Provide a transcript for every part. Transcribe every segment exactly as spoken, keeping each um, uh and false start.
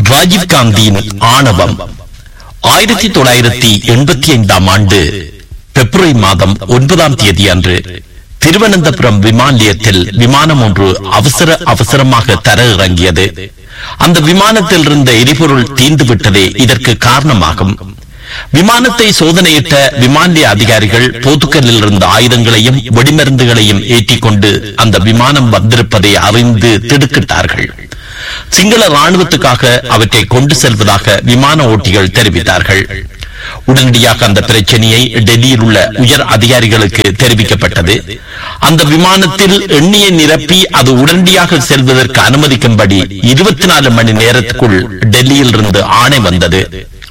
ராஜீவ்காந்தியின் ஆணவம். ஆயிரத்தி தொள்ளாயிரத்தி எண்பத்தி ஐந்தாம் ஆண்டு பிப்ரவரி மாதம் ஒன்பதாம் தேதி அன்று திருவனந்தபுரம் விமான நிலையத்தில் விமானம் ஒன்று அவசர அவசரமாக தர இறங்கியது. அந்த விமானத்தில் இருந்த எரிபொருள் தீர்ந்துவிட்டதே இதற்கு காரணமாகும். விமானத்தை சோதனையிட்ட விமான நிலைய அதிகாரிகள் போத்துக்கல்லில் இருந்த ஆயுதங்களையும் வெடிமருந்துகளையும் ஏற்றிக்கொண்டு அந்த விமானம் வந்திருப்பதை அறிந்து திடுக்கிட்டார்கள். சிங்கள ராணுவத்துக்காக அவற்றை கொண்டு செல்வதாக விமான ஓட்டிகள் தெரிவித்தார்கள். உடனடியாக அந்த பிரச்சனையை டெல்லியில் உள்ள உயர் அதிகாரிகளுக்கு தெரிவிக்கப்பட்டது. அந்த விமானத்தில் எண்ணெயை நிரப்பி அது உடனடியாக செல்வதற்கு அனுமதிக்கும்படி இருபத்தி நாலு மணி நேரத்துக்குள் டெல்லியில் இருந்து ஆணை வந்தது.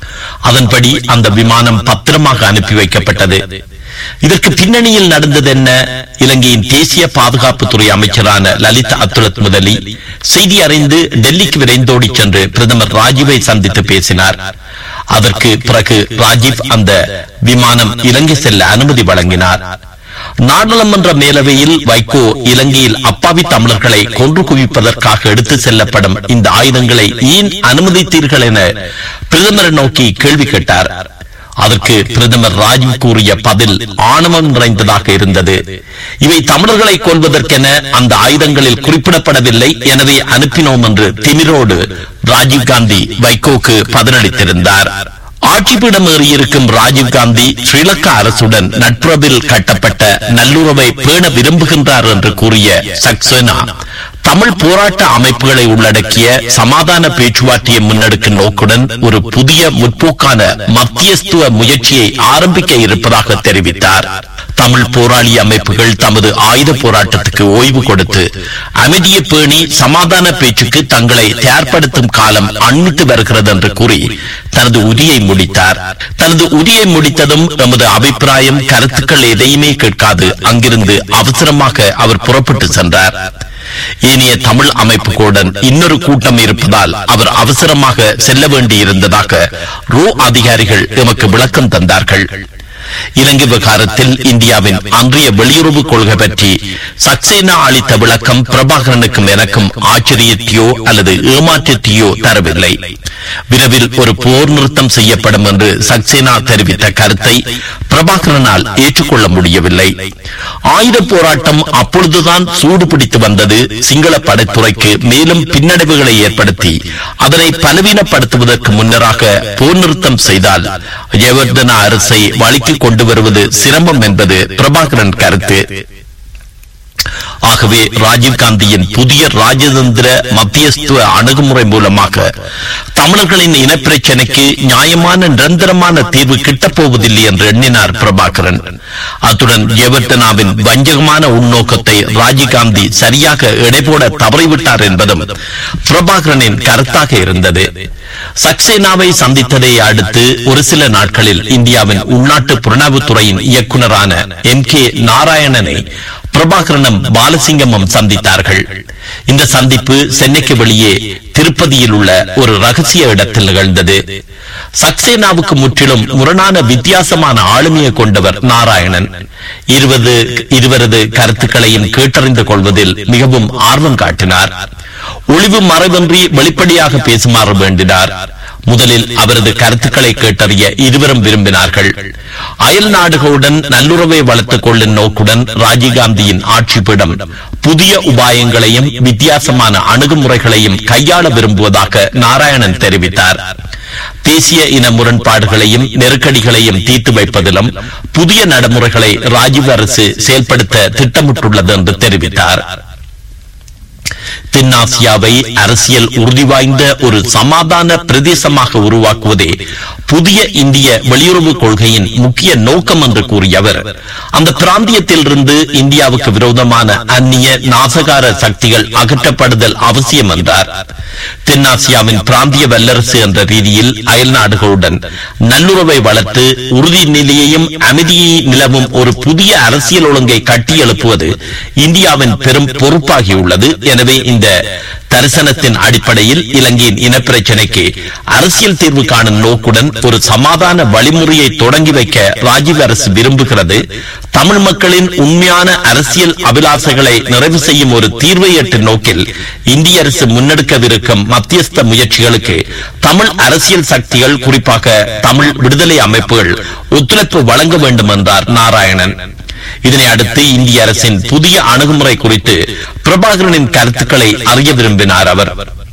அதன்படி அந்த விமானம் பத்திரமாக அனுப்பி வைக்கப்பட்டது. இதற்கு பின்னணியில் நடந்தது என்ன? இலங்கையின் தேசிய பாதுகாப்புத்துறை அமைச்சரான லலித் அத்துலத் முதலி செய்தி அறிந்து டெல்லிக்கு விரைந்தோடி சென்று பிரதமர் ராஜீவை சந்தித்து பேசினார். அதற்கு பிறகு ராஜீவ் அந்த விமானம் இலங்கை செல்ல அனுமதி வழங்கினார். நாடாளுமன்ற மேலவையில் வைகோ இலங்கையில் அப்பாவி தமிழர்களை கொன்று குவிப்பதற்காக எடுத்து செல்லப்படும் இந்த ஆயுதங்களை ஏன் அனுமதித்தீர்கள் என பிரதமரை நோக்கி கேள்வி கேட்டார். அதற்கு பிரதமர் ராஜீவ் கூறிய பதில் ஆணவம் நிறைந்ததாக இருந்தது. இவை தமிழர்களை கொல்வதற்கென அந்த ஆயுதங்களில் குறிப்பிடப்படவில்லை, எனவே அனுப்பினோம் என்று திமிரோடு ராஜீவ்காந்தி வைகோக்கு பதிலளித்திருந்தார். ஆட்சிப்பீடம் ஏறியிருக்கும் ராஜீவ்காந்தி ஸ்ரீலங்கா அரசுடன் நட்புறவில் கட்டப்பட்ட நல்லுறவை பேண விரும்புகின்றார் என்று கூறிய சக்சேனா தமிழ் போராட்ட அமைப்புகளை உள்ளடக்கிய சமாதான பேச்சுவார்த்தையை முன்னெடுக்கும் நோக்குடன் ஒரு புதிய முற்போக்கான மத்தியஸ்துவ முயற்சியை ஆரம்பிக்க இருப்பதாக தெரிவித்தார். தமிழ் போராளி அமைப்புகள் தமது ஆயுத போராட்டத்துக்கு ஓய்வு கொடுத்து அமைதியை பேணி சமாதான பேச்சுக்கு தங்களை தயார்படுத்தும் காலம் அண்மித்து வருகிறது என்று கூறி தனது உரையை முடித்தார். தனது உரையை முடித்ததும் எமது அபிப்பிராயம் கருத்துக்கள் எதையுமே கேட்காது அங்கிருந்து அவசரமாக அவர் புறப்பட்டு சென்றார். ஏனைய தமிழ் அமைப்புகளுடன் இன்னொரு கூட்டம் இருப்பதால் அவர் அவசரமாக செல்ல வேண்டியிருந்ததாக ரோ அதிகாரிகள் எமக்கு விளக்கம் தந்தார்கள். இலங்கை விவகாரத்தில் இந்தியாவின் அன்றைய வெளியுறவு கொள்கை பற்றி சக்சேனா அளித்த விளக்கம் பிரபாகரனுக்கும் எனக்கும் ஆச்சரியத்தையோ அல்லது ஏமாற்றத்தையோ தரவில்லை. விரைவில் ஒரு போர் நிறுத்தம் செய்யப்படும் என்று சக்சேனா தெரிவித்த கருத்தை பிரபாகரனால் ஏற்றுக்கொள்ள முடியவில்லை. ஆயுத போராட்டம் அப்பொழுதுதான் சூடு பிடித்து வந்தது. சிங்கள படைத்துறைக்கு மேலும் பின்னடைவுகளை ஏற்படுத்தி அதனை பலவீனப்படுத்துவதற்கு முன்னராக போர் நிறுத்தம் செய்தால் ஜெயவர்தன அரசை வழிக்கு கொண்டு வருவது சிரமம் என்பது பிரபாகரன் கருத்து. ஆகவே ராஜீவ்காந்தியின் புதிய ராஜதந்திர மத்தியஸ்துவ அணுகுமுறை மூலமாக தமிழர்களின் இனப்பிரச்சனைக்கு நியாயமான நிரந்தரமான தீர்வு கிட்டப்போவதில்லை என்று எண்ணினார் பிரபாகரன். அத்துடன் ஜெயவர்தனாவின் வஞ்சகமான உள்நோக்கத்தை ராஜீவ்காந்தி சரியாக எடைபோட தவறிவிட்டார் என்பதும் பிரபாகரனின் கருத்தாக இருந்தது. சக்சேனாவை சந்தித்ததை அடுத்து ஒரு சில நாட்களில் இந்தியாவின் உள்நாட்டு புலனாய்வுத்துறையின் இயக்குநரான எம் கே நாராயணனை பிரபாகரனும் பாலசிங்கமும் சந்தித்தார்கள். இந்த சந்திப்பு சென்னைக்கு வெளியே திருப்பதியில் உள்ள ஒரு ரகசிய இடத்தில் நிகழ்ந்தது. சக்சேனாவுக்கு முற்றிலும் முரணான வித்தியாசமான ஆளுமையை கொண்டவர் நாராயணன். இருபது இருவரது கருத்துக்களையும் கேட்டறிந்து கொள்வதில் மிகவும் ஆர்வம் காட்டினார். ஒளிவு மறைவின்றி வெளிப்படையாக பேசுமாறு வேண்டினார். முதலில் அவரது கருத்துக்களை கேட்டறிய இருவரும் விரும்பினார்கள். அயல் நாடுகளுடன் நல்லுறவை வளர்த்துக் கொள்ளும் நோக்குடன் ராஜீவ்காந்தியின் ஆட்சிப்பிடம் புதிய உபாயங்களையும் வித்தியாசமான அணுகுமுறைகளையும் கையாள விரும்புவதாக நாராயணன் தெரிவித்தார். தேசிய இன முரண்பாடுகளையும் நெருக்கடிகளையும் தீர்த்து வைப்பதிலும் புதிய நடைமுறைகளை ராஜீவ் அரசு செயல்படுத்த திட்டமிட்டுள்ளது என்று தெரிவித்தார். தென்னாசியாவை அரசியல் உறுதி வாய்ந்த ஒரு சமாதான பிரதேசமாக உருவாக்குவதே புதிய இந்திய வெளியுறவு கொள்கையின் முக்கிய நோக்கம் என்று கூறிய அவர் அந்த பிராந்தியத்தில் இருந்து இந்தியாவுக்கு விரோதமான அந்நிய நாசகார சக்திகள் அகற்றப்படுதல் அவசியம் என்றார். தென்னாசியாவின் பிராந்திய வல்லரசு என்ற ரீதியில் அயல் நாடுகளுடன் நல்லுறவை வளர்த்து உறுதி நிலையையும் அமைதியை நிலவும் ஒரு புதிய அரசியல் ஒழுங்கை கட்டியெழுப்புவது இந்தியாவின் பெரும் பொறுப்பாகியுள்ளது. எனவே இந்த இந்த தரிசனத்தின் அடிப்படையில் இலங்கையின் இனப்பிரச்சினைக்கு அரசியல் தீர்வு காணும் நோக்குடன் ஒரு சமாதான வழிமுறையை தொடங்கி வைக்க ராஜீவ் அரசு விரும்புகிறது. தமிழ் மக்களின் உண்மையான அரசியல் அபிலாசைகளை நிறைவு செய்யும் ஒரு தீர்வை எட்டும் நோக்கில் இந்திய அரசு முன்னெடுக்கவிருக்கும் மத்தியஸ்த முயற்சிகளுக்கு தமிழ் அரசியல் சக்திகள், குறிப்பாக தமிழ் விடுதலை அமைப்புகள் ஒத்துழைப்பு வழங்க வேண்டும் என்றார் நாராயணன். இதனை அடுத்து இந்திய அரசின் புதிய அணுகுமுறை குறித்து பிரபாகரனின் கருத்துக்களை அறிய விரும்பினார் அவர்.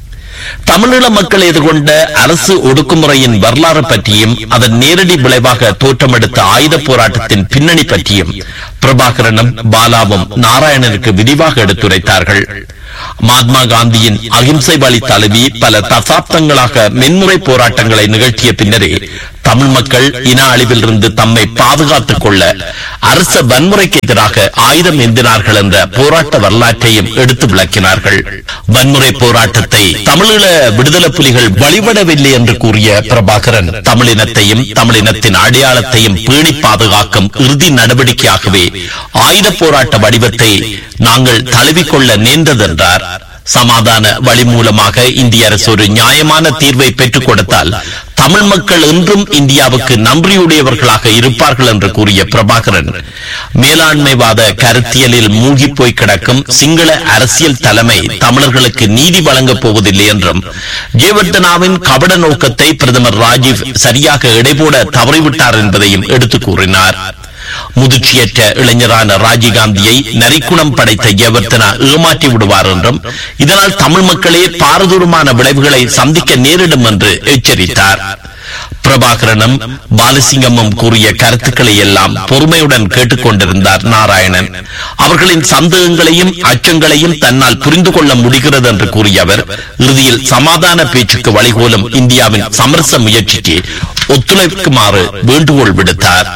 தமிழீழ மக்கள் எதிர்கொண்ட அரசு ஒடுக்குமுறையின் வரலாறு பற்றியும் அதன் நேரடி விளைவாக தோற்றமெடுத்த ஆயுத போராட்டத்தின் பின்னணி பற்றியும் பிரபாகரனும் பாலாவும் நாராயணனுக்கு விரிவாக எடுத்துரைத்தார்கள். மகாத்மா காந்தியின் அகிம்சை வழி தழுவி பல தசாப்தங்களாக மென்முறை போராட்டங்களை நிகழ்த்திய பின்னரே தமிழ் மக்கள் இன அழிவிலிருந்து தம்மை பாதுகாத்துக் கொள்ள அரச வன்முறைக்கு எதிராக ஆயுதம் ஏந்தினார்கள் என்ற போராட்ட வரலாற்றையும் எடுத்து விளக்கினார்கள். வன்முறை போராட்டத்தை தமிழீழ விடுதலை புலிகள் வழிபடவில்லை என்று கூறிய பிரபாகரன், தமிழினத்தையும் தமிழினத்தின் அடையாளத்தையும் பேணி பாதுகாக்கும் இறுதி நடவடிக்கையாகவே ஆயுத போராட்ட வடிவத்தை நாங்கள் தழுவிக்கொள்ள நேர்ந்ததென்றார். சமாதான வழி மூலமாக இந்திய அரசு ஒரு நியாயமான தீர்வை பெற்றுக் கொடுத்தால் தமிழ் மக்கள் என்றும் இந்தியாவுக்கு நன்றியுடையவர்களாக இருப்பார்கள் என்று கூறிய பிரபாகரன், மேலாண்மைவாத கருத்தியலில் மூழ்கி போய் கிடக்கும் சிங்கள அரசியல் தலைமை தமிழர்களுக்கு நீதி வழங்கப் போவதில்லை என்றும், ஜெயவர்தனாவின் கபட நோக்கத்தை பிரதமர் ராஜீவ் சரியாக எடைபோட தவறிவிட்டார் என்பதையும் எடுத்துக் கூறினார். முதிர்ச்சியற்ற இளைஞரான ராஜீவ்காந்தியை நரிக்குணம் படைத்த ஜெயவர்தனா ஏமாற்றி விடுவார் என்றும், இதனால் தமிழ் மக்களே பாரதூரமான விளைவுகளை சந்திக்க நேரிடும் என்று எச்சரித்தார். பிரபாகரனும் பாலசிங்கமும் கூறிய கருத்துக்களை எல்லாம் பொறுமையுடன் கேட்டுக்கொண்டிருந்தார் நாராயணன். அவர்களின் சந்தேகங்களையும் அச்சங்களையும் தன்னால் புரிந்து கொள்ள முடிகிறது என்று கூறிய அவர், இறுதியில் சமாதான பேச்சுக்கு வழிகோலும் இந்தியாவின் சமரச முயற்சிக்கு ஒத்துழைக்குமாறு வேண்டுகோள் விடுத்தார்.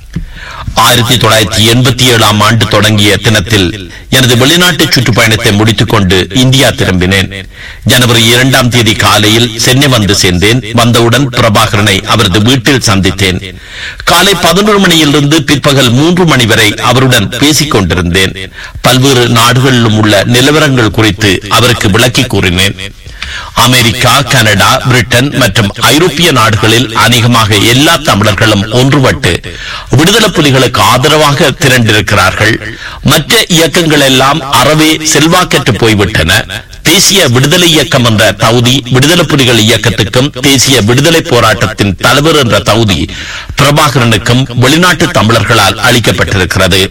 ஆயிரத்தி தொள்ளாயிரத்தி எண்பத்தி ஏழாம் ஆண்டு தொடங்கிய தினத்தில் எனது வெளிநாட்டு சுற்றுப்பயணத்தை முடித்துக் கொண்டு இந்தியா திரும்பினேன். ஜனவரி இரண்டாம் தேதி காலையில் சென்னை வந்து சேர்ந்தேன். வந்தவுடன் பிரபாகரனை அவரது வீட்டில் சந்தித்தேன். காலை பதினொரு மணியிலிருந்து பிற்பகல் மூன்று மணி வரை அவருடன் பேசிக் கொண்டிருந்தேன். பல்வேறு நாடுகளிலும் உள்ள நிலவரங்கள் குறித்து அவருக்கு விளக்கி கூறினேன். அமெரிக்கா, கனடா, பிரிட்டன் மற்றும் ஐரோப்பிய நாடுகளில் அநேகமாக எல்லா தமிழர்களும் ஒன்றுபட்டு விடுதலை புலிகளுக்கு ஆதரவாக திரண்டிருக்கிறார்கள். மற்ற இயக்கங்கள் எல்லாம் அறவே செல்வாக்கற்று போய்விட்டன. தேசிய விடுதலை இயக்கம் என்ற தகுதி விடுதலை புலிகள் இயக்கத்துக்கும், தேசிய விடுதலை போராட்டத்தின் தலைவர் என்ற தகுதி பிரபாகரனுக்கும் வெளிநாட்டு தமிழர்களால் அளிக்கப்பட்டிருக்கிறது.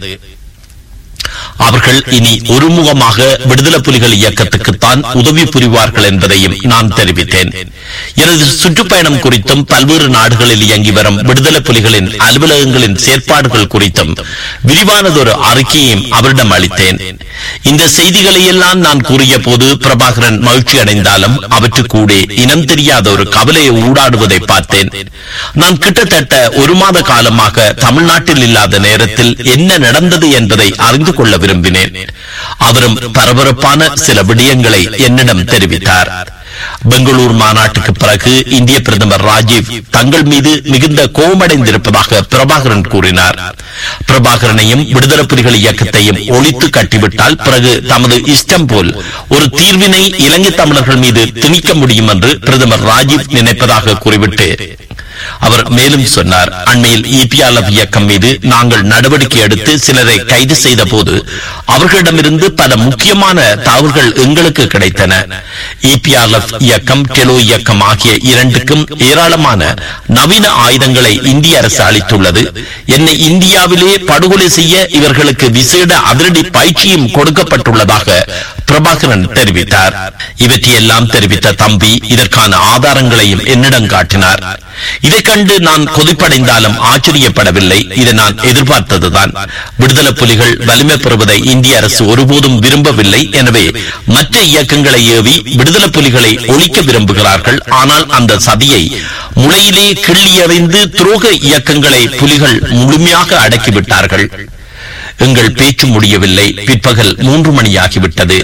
அவர்கள் இனி ஒருமுகமாக விடுதலை புலிகள் இயக்கத்துக்குத்தான் உதவி புரிவார்கள் என்பதையும் நான் தெரிவித்தேன். எனது சுற்றுப்பயணம் குறித்தும் பல்வேறு நாடுகளில் இயங்கி வரும் விடுதலை புலிகளின் அலுவலகங்களின் செயற்பாடுகள் குறித்தும் விரிவானதொரு அறிக்கையையும் அவரிடம் அளித்தேன். இந்த செய்திகளை எல்லாம் நான் கூறிய போது பிரபாகரன் மகிழ்ச்சி அடைந்தாலும் அவற்றுக்கூட இனம் தெரியாத ஒரு கவலையை ஊடாடுவதை பார்த்தேன். நான் கிட்டத்தட்ட ஒரு மாத காலமாக தமிழ்நாட்டில் இல்லாத நேரத்தில் என்ன நடந்தது என்பதை அறிந்து கொள்ள விரும்பினேன். அவரும் பரபரப்பான சில விடயங்களை என்னிடம் தெரிவித்தார். பெங்களூர் மாநாட்டுக்கு பிறகு இந்திய பிரதமர் ராஜீவ் தங்கள் மீது மிகுந்த கோபமடைந்திருப்பதாக பிரபாகரன் கூறினார். பிரபாகரனையும் விடுதலை புலிகள் இயக்கத்தையும் ஒழித்து கட்டிவிட்டால் பிறகு தமது இஷ்டம் போல் ஒரு தீர்வினை இலங்கை தமிழர்கள் மீது திணிக்க முடியும் என்று பிரதமர் ராஜீவ் நினைப்பதாக கூறிவிட்டு அவர் மேலும் சொன்னார், அண்மையில் இபிஆர்எஃப் இயக்கம் மீது நாங்கள் நடவடிக்கை எடுத்து சிலரை கைது செய்த போது அவர்களிடமிருந்து பல முக்கியமான தகவல்கள் எங்களுக்கு கிடைத்தன. இபிஆர்எஃப் இயக்கம், டெலோ இயக்கம் ஆகிய இரண்டுக்கும் ஏராளமான நவீன ஆயுதங்களை இந்திய அரசு அளித்துள்ளது. என்னை இந்தியாவிலே படுகொலை செய்ய இவர்களுக்கு விசேட அதிரடி பயிற்சியும் கொடுக்கப்பட்டுள்ளதாக பிரபாகரன் தெரிவித்தார். இவற்றையெல்லாம் தெரிவித்த தம்பி இதற்கான ஆதாரங்களையும் என்னிடம் காட்டினார். இதை கண்டு நான் கொதிப்படைந்தாலும் ஆச்சரியப்படவில்லை. இதை நான் எதிர்பார்த்ததுதான். விடுதலை புலிகள் வலிமை பெறுவதை இந்திய அரசு ஒருபோதும் விரும்பவில்லை. எனவே மற்ற இயக்கங்களை ஏவி விடுதலை புலிகளை ஒழிக்க விரும்புகிறார்கள். ஆனால் அந்த சதியை முளையிலே கிள்ளியறிந்து துரோக இயக்கங்களை புலிகள் முழுமையாக அடக்கிவிட்டார்கள். எங்கள் பேச்சு முடியவில்லை. பிற்பகல் மூன்று மணியாகிவிட்டது.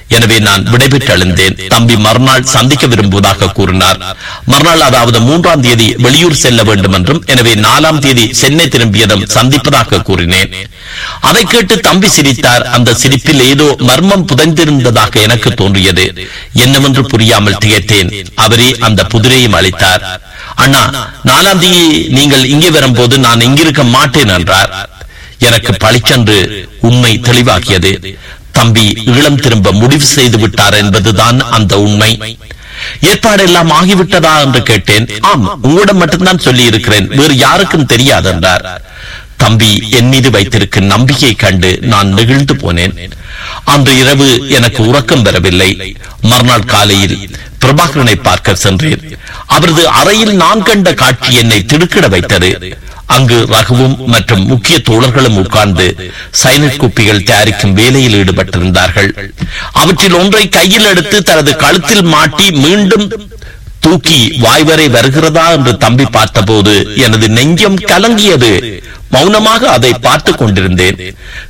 எனவே நான் விடைபெற்று எழுந்தேன். தம்பி மறுநாள் சந்திக்க விரும்புவதாக கூறினார். மறுநாள் அதாவது மூன்றாம் தேதி வெளியூர் செல்ல வேண்டும் என்றும், எனவே நாலாம் தேதி சென்னை திரும்பியதும் சந்திப்பதாக கூறினேன். அதை கேட்டு தம்பி சிரித்தார். அந்த சிரிப்பில் ஏதோ மர்மம் புதைந்திருந்ததாக எனக்கு தோன்றியது. என்னவென்று புரியாமல் திகைத்தேன். அவரே அந்த புதிரையும் அளித்தார். அண்ணா, நாலாம் தேதி நீங்கள் இங்கே வரும்போது நான் இங்கிருக்க மாட்டேன் என்றார். எனக்கு பளிச்சென்று உண்மை தெளிவாகியது. தம்பி ஈழம் திரும்ப முடிவு செய்து விட்டார் என்பதுதான் அந்த உண்மை. ஏற்பாடு எல்லாம் ஆகிவிட்டதா என்று கேட்டேன். ஆம், உங்களிடம் மட்டும்தான் சொல்லி இருக்கிறேன், வேறு யாருக்கும் தெரியாது என்றார். தம்பி என் மீது வைத்திருக்கும் நம்பிக்கை கண்டு நான் நெகிழ்ந்து போனேன். அன்று இரவு எனக்கு உறக்கம் வரவில்லை. மறுநாள் காலையில் பிரபாகரனை பார்க்க சென்றேன். அவரது அறையில் நான் கண்ட காட்சி என்னை திடுக்கிட வைத்தது. அங்கு ரகுவும் மற்றும் முக்கிய தோழர்களும் உட்கார்ந்து சைனட் குப்பிகள் தயாரிக்கும் வேலையில் ஈடுபட்டிருந்தார்கள். அவற்றில் ஒன்றை கையில் எடுத்து தனது கழுத்தில் மாட்டி மீண்டும் தூக்கி வாய்வரை வருகிறதா என்று தம்பி பார்த்தபோது எனது நெஞ்சம் கலங்கியது. மௌனமாக அதை பார்த்துக் கொண்டிருந்தேன்.